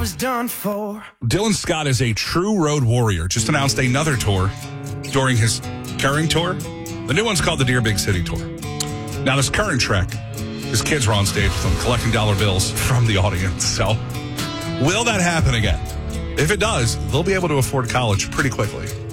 was done for. Dylan Scott is a true road warrior. Just announced another tour during his current tour. The new one's called the Dear Big City Tour. Now, this current trek, his kids were on stage with him collecting dollar bills from the audience. So, will that happen again? If it does, they'll be able to afford college pretty quickly.